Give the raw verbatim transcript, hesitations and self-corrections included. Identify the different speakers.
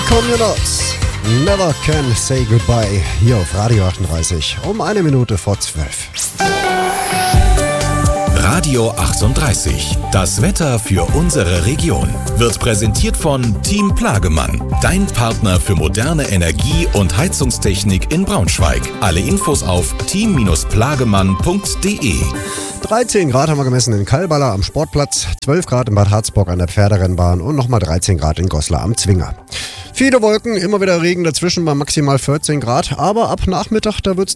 Speaker 1: Communards, Never Can Say Goodbye, hier auf Radio achtunddreißig, um eine Minute vor zwölf.
Speaker 2: Radio achtunddreißig, das Wetter für unsere Region, wird präsentiert von Team Plagemann, dein Partner für moderne Energie- und Heizungstechnik in Braunschweig. Alle Infos auf team plagemann punkt de.
Speaker 1: dreizehn Grad haben wir gemessen in Kalbala am Sportplatz, zwölf Grad in Bad Harzburg an der Pferderennbahn und nochmal dreizehn Grad in Goslar am Zwinger. Viele Wolken, immer wieder Regen dazwischen bei maximal vierzehn Grad, aber ab Nachmittag, da wird's